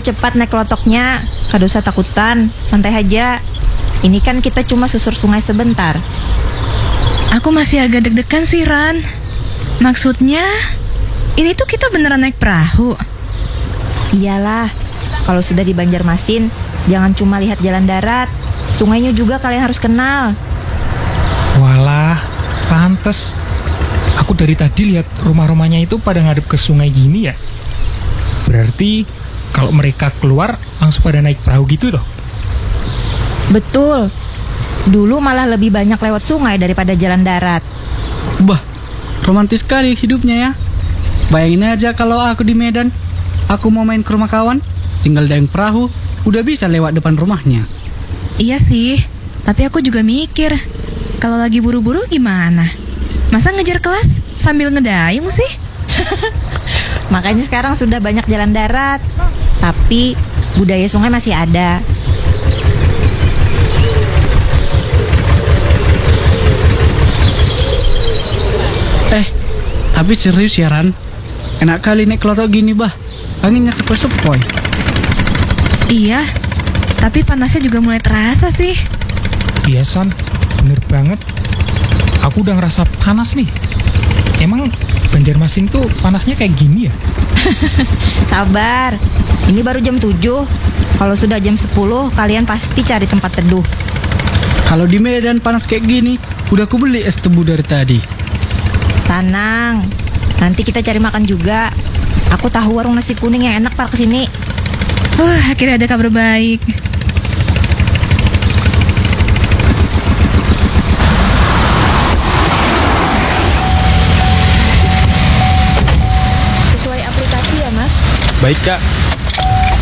cepat naik kelotoknya. Kada usah takutan, santai aja. Ini kan kita cuma susur sungai sebentar. Aku masih agak deg-degan sih, Ran. Maksudnya, ini tuh kita beneran naik perahu. Iyalah, kalau sudah di Banjarmasin, jangan cuma lihat jalan darat. Sungainya juga kalian harus kenal. Walah, pantes. Aku dari tadi lihat rumah-rumahnya itu pada ngadep ke sungai gini ya. Berarti kalau mereka keluar langsung pada naik perahu gitu toh? Betul. Dulu malah lebih banyak lewat sungai daripada jalan darat. Bah, romantis sekali hidupnya ya. Bayangin aja kalau aku di Medan, aku mau main ke rumah kawan, tinggal naik perahu, udah bisa lewat depan rumahnya. Iya sih, tapi aku juga mikir, kalau lagi buru-buru gimana? Masa ngejar kelas sambil ngedayung sih? Makanya sekarang sudah banyak jalan darat, tapi budaya sungai masih ada. Tapi serius ya Ran, enak kali naik kelotok gini bah, anginnya sepoi-sepoi. Iya, tapi panasnya juga mulai terasa sih. Iya San, bener banget. Aku udah ngerasa panas nih. Emang Banjarmasin tuh panasnya kayak gini ya? Sabar, ini baru jam 7. Kalau sudah jam 10, kalian pasti cari tempat teduh. Kalau di Medan panas kayak gini, udah aku beli es tebu dari tadi. Tenang, nanti kita cari makan juga. Aku tahu warung nasi kuning yang enak par kesini. Akhirnya ada kabar baik. Sesuai aplikasi ya, Mas? Baik Kak.